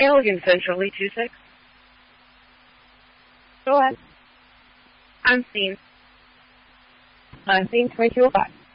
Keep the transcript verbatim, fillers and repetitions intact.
Alien Centrally two six. Go ahead. I'm seen. I'm seeing three two five.